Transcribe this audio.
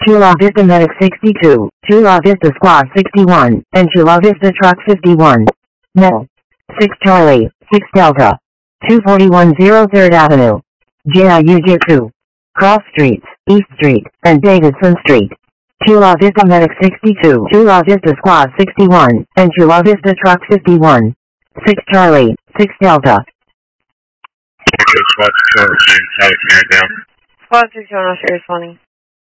Chula Vista Medic 62, Chula Vista Squad 61, and Chula Vista Truck 51. No. 6 Charlie, 6 Delta. 241 03rd Avenue. JIUJ2. Cross Streets, East Street, and Davidson Street. Chula Vista Medic 62, Chula Vista Squad 61, and Chula Vista Truck 51. 6 Charlie, 6 Delta. Squad 6 down. Squad 6 not sure responding.